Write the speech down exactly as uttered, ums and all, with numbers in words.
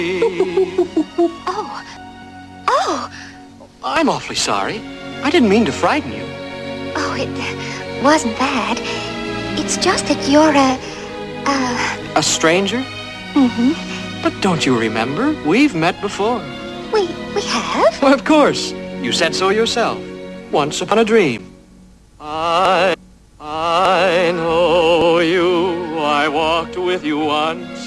Oh. Oh. I'm awfully sorry. I didn't mean to frighten you. Oh, it uh, wasn't that. It's just that you're a... Uh... A stranger? Mm-hmm. But don't you remember? We've met before. We... we have? Well, of course. You said so yourself. Once upon a dream. I... I know you. I walked with you once.